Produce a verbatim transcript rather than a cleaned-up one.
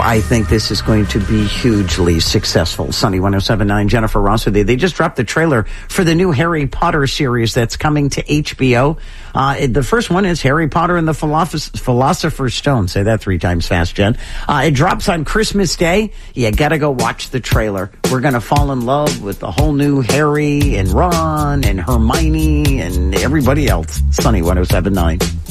I think this is going to be hugely successful. Sunny one oh seven point nine, Jennifer Ross with you. They just dropped the trailer for the new Harry Potter series that's coming to H B O. Uh, it, the first one is Harry Potter and the Philosoph- Philosopher's Stone. Say that three times fast, Jen. Uh, it drops on Christmas Day. You gotta go watch the trailer. We're gonna fall in love with the whole new Harry and Ron and Hermione and everybody else. Sunny one oh seven point nine.